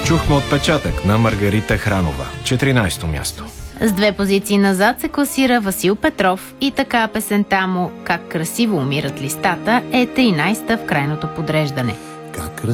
Чухме отпечатък на Маргарита Хранова, 14-то място. С 2 позиции назад се класира Васил Петров и така песента му "Как красиво умират листата" е 13-та в крайното подреждане.